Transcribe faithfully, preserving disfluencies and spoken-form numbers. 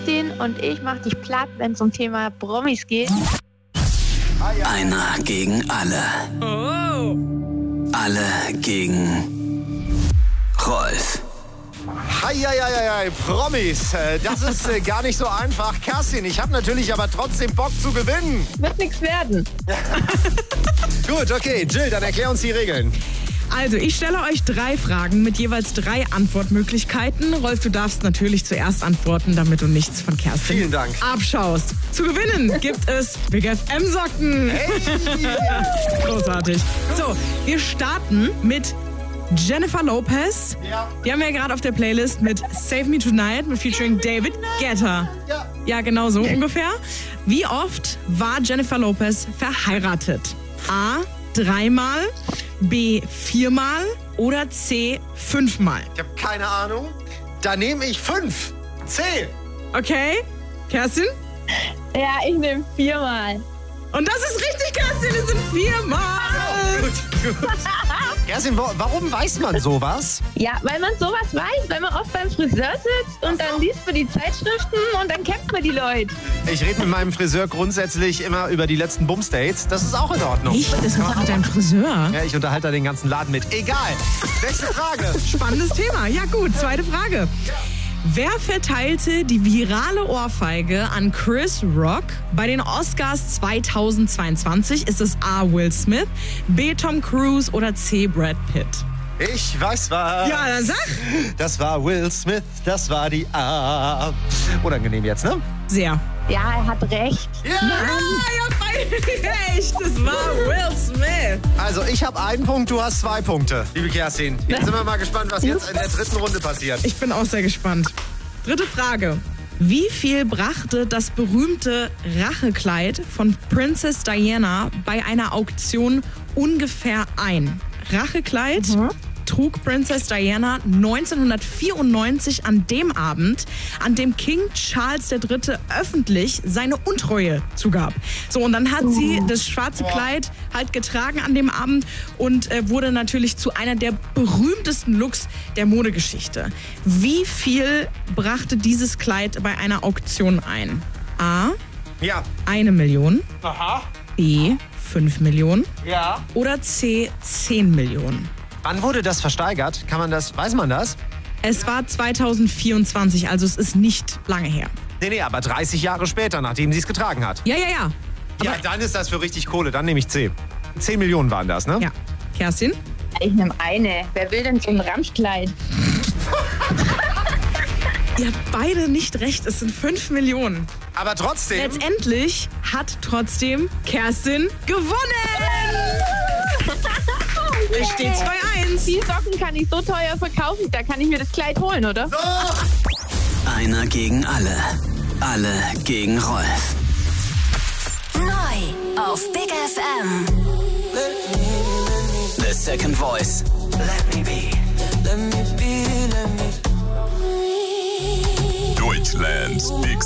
Kerstin und ich mach dich platt, wenn es um Thema Promis geht. Einer gegen alle. Oh. Alle gegen Rolf. Heieieiei, Promis, äh, das ist äh, gar nicht so einfach. Kerstin, ich habe natürlich aber trotzdem Bock zu gewinnen. Wird nichts werden. Gut, okay, Jill, dann erklär uns die Regeln. Also, ich stelle euch drei Fragen mit jeweils drei Antwortmöglichkeiten. Rolf, du darfst natürlich zuerst antworten, damit du nichts von Kerstin Vielen Dank. abschaust. Zu gewinnen gibt es Big F M-Socken. Hey. Großartig. So, wir starten mit Jennifer Lopez. Ja. Die haben wir ja gerade auf der Playlist mit Save Me Tonight mit featuring David Guetta. Ja. Ja, genau so ungefähr. Wie oft war Jennifer Lopez verheiratet? A. Dreimal, B. Viermal oder C. Fünfmal? Ich habe keine Ahnung. Da nehme ich fünf. C. Okay, Kerstin? Ja, ich nehme viermal. Und das ist richtig, Kerstin, es sind viermal. Gut, gut. Kerstin, wo, warum weiß man sowas? Ja, weil man sowas weiß, weil man oft beim Friseur sitzt und dann liest man die Zeitschriften und dann kennt man die Leute. Ich rede mit meinem Friseur grundsätzlich immer über die letzten Bumsdates. Das ist auch in Ordnung. Echt? Das war mit deinem Friseur? Ja, ich unterhalte da den ganzen Laden mit. Egal. Nächste Frage. Spannendes Thema. Ja gut, zweite Frage. Wer verteilte die virale Ohrfeige an Chris Rock bei den Oscars zweitausendzweiundzwanzig? Ist es A. Will Smith, B. Tom Cruise oder C. Brad Pitt? Ich weiß was. Ja, dann sag. Das war Will Smith, das war die A. Unangenehm jetzt, ne? Sehr. Ja, er hat recht. Ja! Ah, ja, beide recht. Das war Will Smith. Also ich habe einen Punkt, du hast zwei Punkte, liebe Kerstin. Jetzt sind wir mal gespannt, was jetzt in der dritten Runde passiert. Ich bin auch sehr gespannt. Dritte Frage. Wie viel brachte das berühmte Rachekleid von Princess Diana bei einer Auktion ungefähr ein? Rachekleid Mhm. trug Princess Diana neunzehnhundertvierundneunzig an dem Abend, an dem King Charles der Dritte öffentlich seine Untreue zugab. So, und dann hat sie das schwarze Kleid halt getragen an dem Abend und äh, wurde natürlich zu einer der berühmtesten Looks der Modegeschichte. Wie viel brachte dieses Kleid bei einer Auktion ein? A. Ja. Eine Million. Aha. B. Fünf Millionen. Ja. Oder C. Zehn Millionen. Wann wurde das versteigert? Kann man das, weiß man das? Es war zweitausendvierundzwanzig, also es ist nicht lange her. Nee, nee, aber dreißig Jahre später, nachdem sie es getragen hat. Ja, ja, ja. Ja, dann ist das für richtig Kohle, dann nehme ich C. Zehn Millionen waren das, ne? Ja. Kerstin? Ich nehme eine. Wer will denn so ein Ramschkleid? Ihr habt beide nicht recht, es sind fünf Millionen. Aber trotzdem. Letztendlich hat trotzdem Kerstin gewonnen! Es steht zwei eins. Die Socken kann ich so teuer verkaufen, da kann ich mir das Kleid holen, oder? So. Einer gegen alle. Alle gegen Rolf. Neu auf Big F M. The Second Voice. Let me be. Deutschlands Big